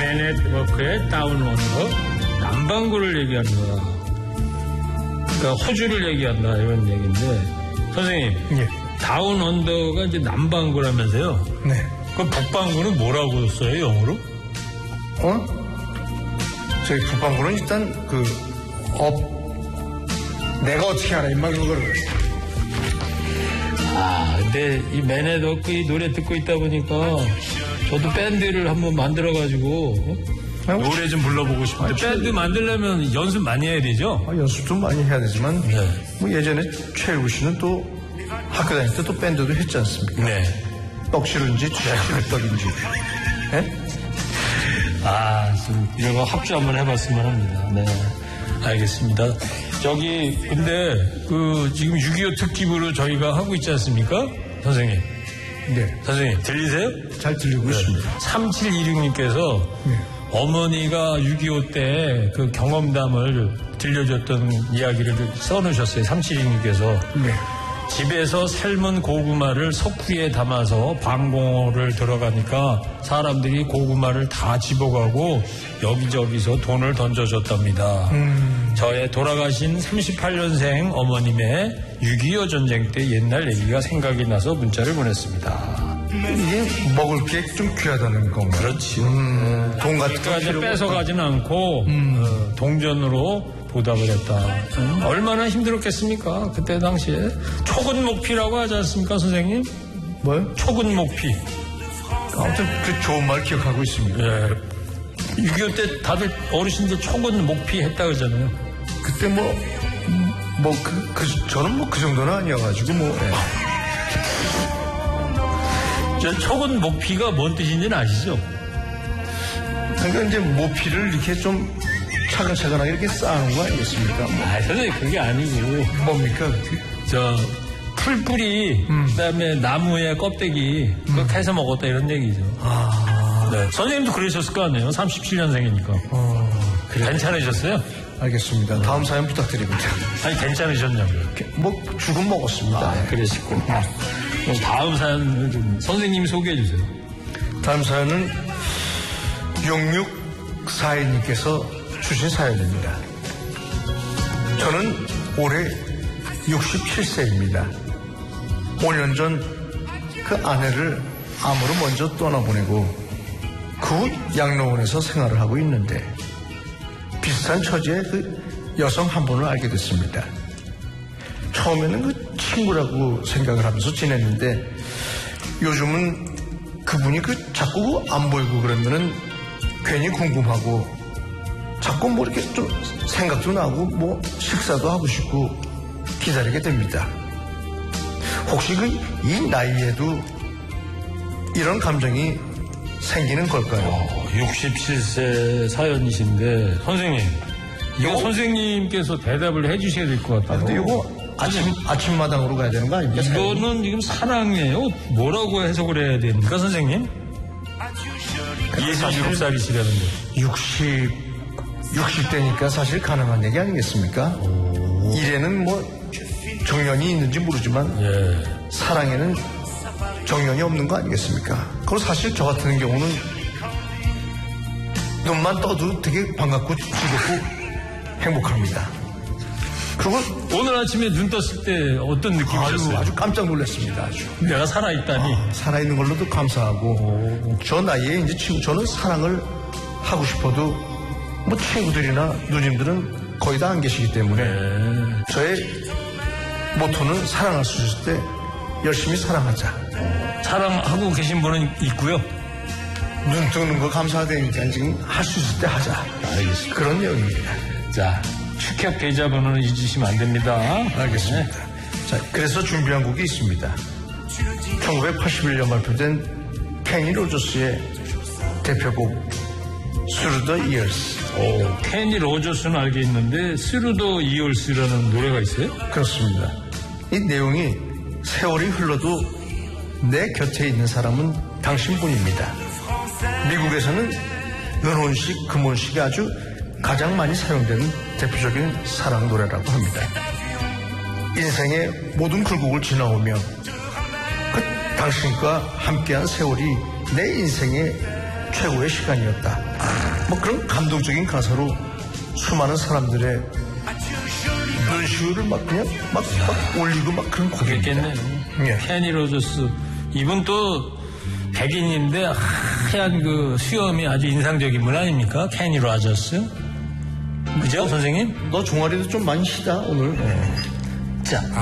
맨net워크의 다운원더 남반구를 얘기하는 거야. 그러니까 호주를 얘기한다 이런 얘기인데 선생님 예. 다운언더가 이제 남반구라면서요? 네. 그 북반구는 뭐라고 써요 영어로? 저희 북반구는 일단 내가 어떻게 알아 임마 그거를. 근데 이 맨net워크 이 노래 듣고 있다 보니까 저도 밴드를 한번 만들어가지고 노래 좀 불러보고 싶은데 밴드 만들려면 연습 많이 해야 되죠? 연습 좀 많이 해야 되지만 네. 뭐 예전에 최일구 씨는 또 학교 다닐 때 또 밴드도 했지 않습니까? 네. 떡시른지 쥐시른떡인지. 네? 좀 이런 거 합주 한번 해봤으면 합니다. 네. 알겠습니다. 근데 지금 6.25 특집으로 저희가 하고 있지 않습니까? 선생님. 네. 선생님, 들리세요? 잘 들리고 있습니다. 3726님께서 어머니가 6.25 때 그 경험담을 들려줬던 이야기를 써놓으셨어요. 3726님께서. 네. 집에서 삶은 고구마를 석후에 담아서 방공호를 들어가니까 사람들이 고구마를 다 집어가고 여기저기서 돈을 던져줬답니다. 저의 돌아가신 38년생 어머님의 6.25 전쟁 때 옛날 얘기가 생각이 나서 문자를 보냈습니다. 이게 먹을 게 좀 귀하다는 건가요? 그렇지. 돈 같은 그러니까 이제 뺏어가지는 않고 동전으로 보답을 했다. 얼마나 힘들었겠습니까? 그때 당시에. 초근목피라고 하지 않습니까, 선생님? 뭐요? 초근목피. 아무튼 그 좋은 말 기억하고 있습니다. 예. 6.25 때 다들 어르신들 초근목피 했다 그러잖아요. 그때 저는 그 정도는 아니어가지고 저 초근목피가 뭔 뜻인지는 아시죠? 그러니까 이제 모피를 이렇게 좀 차근차근하게 이렇게 쌓는 거 아니겠습니까? 선생님, 그게 아니고. 뭡니까? 풀뿌리, 그 다음에 나무의 껍데기, 그거 캐서 먹었다 이런 얘기죠. 네. 선생님도 그러셨을 거 아니에요? 37년생이니까. 그래. 괜찮으셨어요? 알겠습니다. 다음 사연 부탁드립니다. 아니, 괜찮으셨냐고요? 죽은 먹었습니다. 그러시고. 그럼 다음 사연을 좀 선생님이 소개해 주세요. 다음 사연은 6642님께서 주신 사연입니다. 저는 올해 67세입니다. 5년 전 그 아내를 암으로 먼저 떠나보내고 그 후 양로원에서 생활을 하고 있는데 비슷한 처지의 그 여성 한 분을 알게 됐습니다. 처음에는 그 친구라고 생각을 하면서 지냈는데 요즘은 그분이 자꾸 안 보이고 그러면은 괜히 궁금하고 자꾸 이렇게 좀 생각도 나고 식사도 하고 싶고 기다리게 됩니다. 혹시 이 나이에도 이런 감정이 생기는 걸까요? 67세 사연이신데 선생님 이거 선생님께서 대답을 해주셔야 될 것 같아요. 근데 이거 아침마당으로 가야 되는 거 아닙니까? 이거는 지금 사랑이에요? 뭐라고 해석을 해야 됩니까 선생님? 27살이시라는데 60대니까 사실 가능한 얘기 아니겠습니까? 일에는 정년이 있는지 모르지만 사랑에는 정년이 없는 거 아니겠습니까? 그리고 사실 저 같은 경우는 눈만 떠도 되게 반갑고 즐겁고 행복합니다. 그리고 오늘 아침에 눈 떴을 때 어떤 느낌이셨어요? 아주 깜짝 놀랐습니다. 아주. 내가 살아있다니. 살아있는 걸로도 감사하고 저 나이에 이제 저는 사랑을 하고 싶어도 친구들이나 누님들은 거의 다 안 계시기 때문에 저의 모토는 사랑할 수 있을 때 열심히 사랑하자. 사랑하고 계신 분은 있고요. 눈 뜨는 거 감사하다니까 지금 할 수 있을 때 하자. 알겠습니다. 그런 내용입니다. 자, 축협 계좌번호는 잊으시면 안 됩니다. 알겠습니다. 자, 그래서 준비한 곡이 있습니다. 1981년 발표된 케니 로저스의 대표곡 Through the Years. 케니 로저스는 알겠는데 Through the Years라는 노래가 있어요? 그렇습니다. 이 내용이 세월이 흘러도 내 곁에 있는 사람은 당신뿐입니다. 미국에서는 은혼식, 금혼식이 아주 가장 많이 사용되는 대표적인 사랑 노래라고 합니다. 인생의 모든 굴곡을 지나오며 당신과 함께한 세월이 내 인생의 최고의 시간이었다. 뭐 그런 감동적인 가사로 수많은 사람들의 눈시울을 막 그냥 막 올리고 막 그런 곡이겠네요. 예. 케니 로저스 이분 또 백인인데 하얀 그 수염이 아주 인상적인 분 아닙니까? 케니 로저스. 그죠, 선생님? 너 종아리도 좀 많이 시다 오늘. 자.